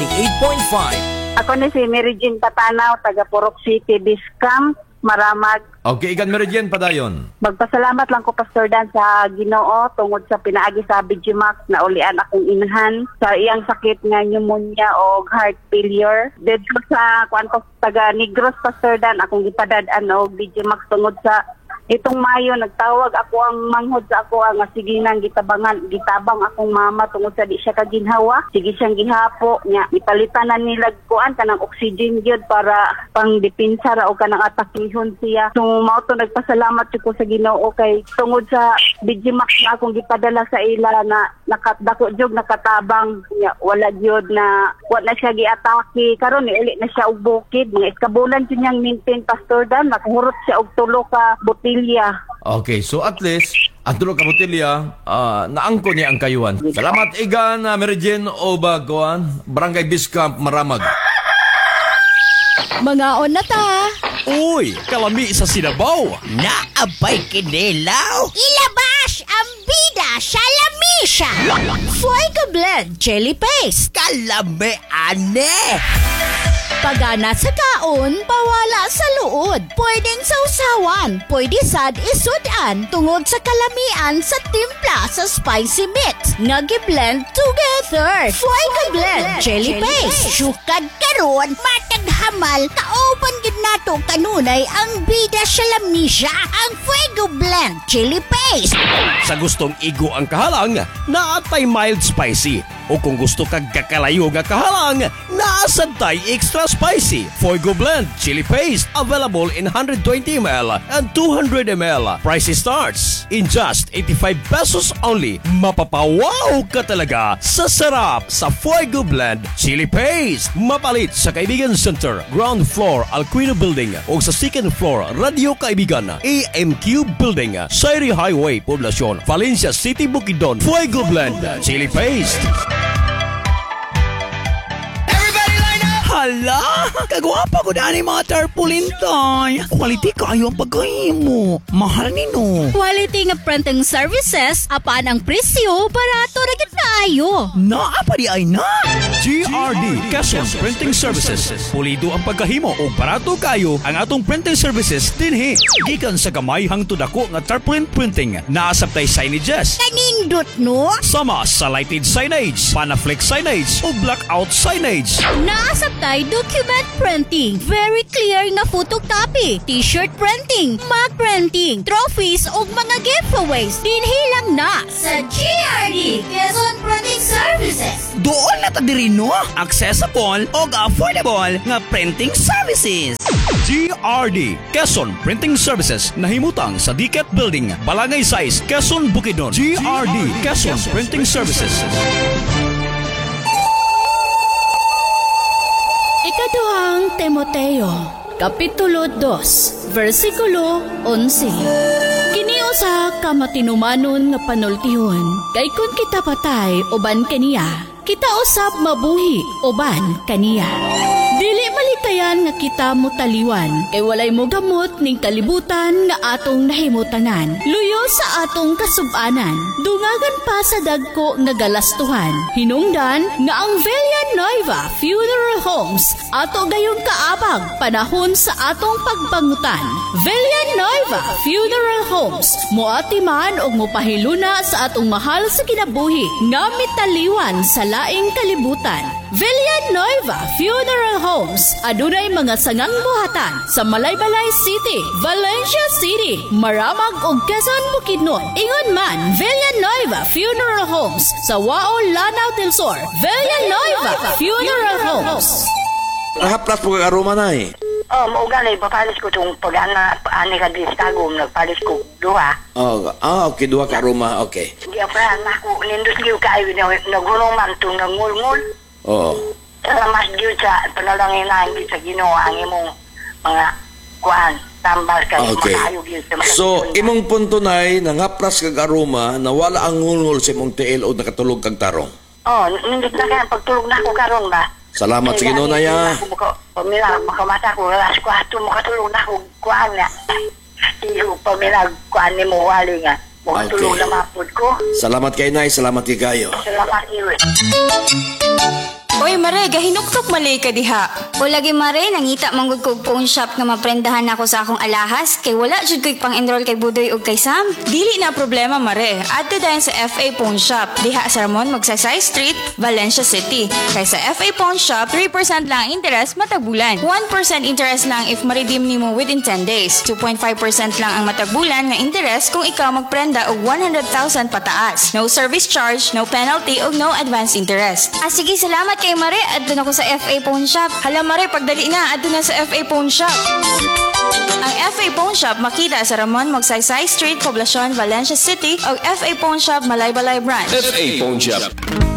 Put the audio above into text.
98.5. Ako ni si Mary Jean Patanaw, taga Purok City, Discam, Maramag. Okay, ikan Meridian padayon. Magpasalamat lang ko, Pastor Dan, sa Ginoo tungod sa pinaagi sa Bigimax na ulian akong inahan sa iyang sakit nga pneumonia o heart failure. Dito sa kuan ko taga Negros, Pastor Dan, akong gipadad-an og Bigimax tungod sa itong Mayo. Nagtawag ako ang manghod sa ako nga sige nang gitabang akong mama tungod sa di siya kaginhawa. Sige siyang gihapo nya ipalitan na nila kuan kanang oxygen gyud para pang depensa ra o kanang atakihon siya. So mao to nagpasalamat ko sa Ginoo kay tungod sa Bigimax na akong gipadala sa ila na nakadako jud nakatabang nya wala gyud na wala siya giatake karon uli na siya og bukid mga iskabulan jud niyang maintain, Pastor Dan. Nakahurot siya og tulo ka botilya. Okay, so at least ang tulog ka botilya, naangko niya ang kayuan. Salamat igan, Meridian Obaguan, Barangay Biscamp, Maramag. Mga onata. Uy, kalami sa Sinabaw. Naabay kinilaw. Ilabas ang bida sa lamisa. Fuego Blend Chili Paste. Kalami ane. Pagana sa kaon, pawala sa luod. Pwedeng sausawan, pwede sad isudan tungod sa kalamian sa timpla sa spicy mix. Nagi-blend together. Fuego Blend Chili Paste. Sukad karon, matag hamal, kauban gid nato kanunay ang bida sa lamisa, ang Fuego Blend Chili Paste. Sa gustong igo ang kahalang, naatay mild spicy. O kung gusto kag kakalayo nga kahalang, naasantay extra spicy. Fuego Blend Chili Paste available in 120 ml and 200 ml. Price starts in just 85 pesos only. Mapapawaw ka talaga sa sarap sa Fuego Blend Chili Paste. Mapalit sa Kaibigan Center, ground floor Alquino Building o sa second floor Radio Kaibigan, AMQ Building, Sairi Highway, Poblacion, Valencia City, Bukidnon. Fuego Blend Chili Paste. Hala, kagwapa ko daan mga tarpaulin tay. Quality kayo ang pagkahimo. Mahal nino. Quality nga printing services, apaan ang presyo, barato ra gid kaayo. Naapa di ay na. GRD Quezon Printing Services. Pulido ang pagkahimo o barato kayo ang atong printing services dinhi. Gikan sa gamay hangtod ako nga tarpaulin printing. Naasabtay signages. Kanindot no? Sama sa lighted signage, panaflex signage o blackout signage. Naasabtay document printing, very clear nga photocopy, t-shirt printing, mug printing, trophies ug mga giveaways. Dinhi lang na sa GRD Quezon Printing Services. Doon na ta diri no. Accessible o affordable nga printing services. GRD Quezon Printing Services nahimutang sa Diket Building, Balangay Size, Quezon, Bukidnon. GRD Quezon Printing Services. Ikaduhang Timoteo, Kapitulo 2, versikulo 11. Kiniusa ka matinumanon nga panultihon, kay kun kita patay uban kaniya, kita usab mabuhi uban kaniya. Dili malikayan nga kita mo taliwan, kay walay mo gamot ning kalibutan nga atong nahimutanan. Luyo sa atong kasubanan, dungagan pa sa dagko nga galastuhan. Hinungdan nga ang Villa Nueva Funeral Homes ato gayong kaabag panahon sa atong pagbangutan. Villa Nueva Funeral Homes moatiman og mopahiluna sa atong mahal sa kinabuhi nga mitaliwan sa laing kalibutan. Villa Nueva Funeral Homes adunay mga sangang buhatan sa Malaybalay City, Valencia City, Maramag ug Quezon, Bukidnon. Ingon man Villa Nueva Funeral Homes sa Wao, Lanao del Sur. Villa Nueva Funeral Homes. Haplas po kag-aroma na eh. Oh, maugali papalis ko tong pag-ana ani ka di Tagum nagpalis ko duha. Okay, duha ka aroma, okay. Di afran ako nindot liu kay nagulong man tong nangulngul. Oo. Salamat gyud sa panalangin na sa Ginoo ang imong mga kuan tambal kay Okay. So, imong punto nay nangaplas kag aroma na wala ang ngulngol sa imong tiil o nakatulog kag tarong. Oh, nindot na kaya pagtulog na ako karon ba? Salamat sa Ginoo nay. Pamila makamata ko alas 4 makatulog na ako kuan na. Iyo pamila kuan ni mo wali nga. Makatulog na mapud ko. Salamat kay nay, salamat kay kayo. Salamat iyo. Oy mare, gahinuktok malay ka diha. O lagi mare, nangita manggod kog phone shop nga maprendahan ako sa akong alahas kay wala jud ko'y pang-enroll kay Budoy ug kay Sam. Dili na problema mare. Adto dayon sa FA Pawn Shop. Diha sa Ramon Magsaysay Street, Valencia City. Kay sa FA Pawn Shop, 3% lang ang interest matag bulan. 1% interest lang if ma-redeem nimo within 10 days. 2.5% lang ang matag bulan nga interest kung ikaw magprenda og 100,000 pataas. No service charge, no penalty ug no advance interest. Sige, salamat kay mare. Adto na ko sa FA Pawn Shop. Hala mare, pagdali na adto na sa FA Pawn Shop. Ang FA Pawn Shop makita sa Ramon Magsaysay Street, Poblacion, Valencia City ug FA Pawn Shop Malaybalay Branch. FA Pawn Shop.